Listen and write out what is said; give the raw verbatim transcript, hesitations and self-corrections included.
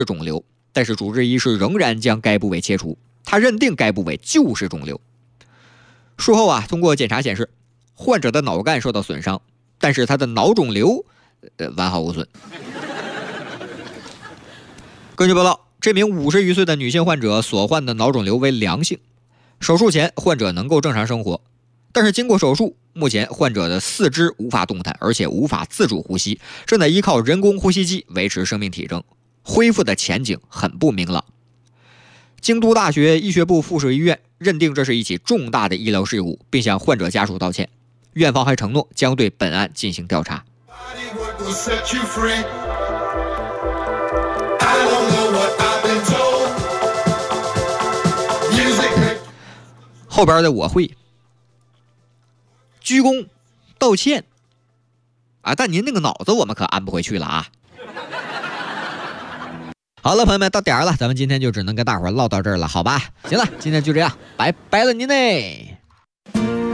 肿瘤，但是主治医师仍然将该部位切除，他认定该部位就是肿瘤。术后啊，通过检查显示，患者的脑干受到损伤，但是他的脑肿瘤呃完好无损。根据报道，这名五十余岁的女性患者所患的脑肿瘤为良性，手术前患者能够正常生活，但是经过手术，目前患者的四肢无法动弹，而且无法自主呼吸，正在依靠人工呼吸机维持生命体征，恢复的前景很不明朗。京都大学医学部附属医院认定这是一起重大的医疗事故，并向患者家属道歉。院方还承诺将对本案进行调查。后边的我会鞠躬道歉啊，但您那个脑子我们可安不回去了啊。好了，朋友们，到点儿了，咱们今天就只能跟大伙儿唠到这儿了，好吧？行了，今天就这样，拜拜了您嘞。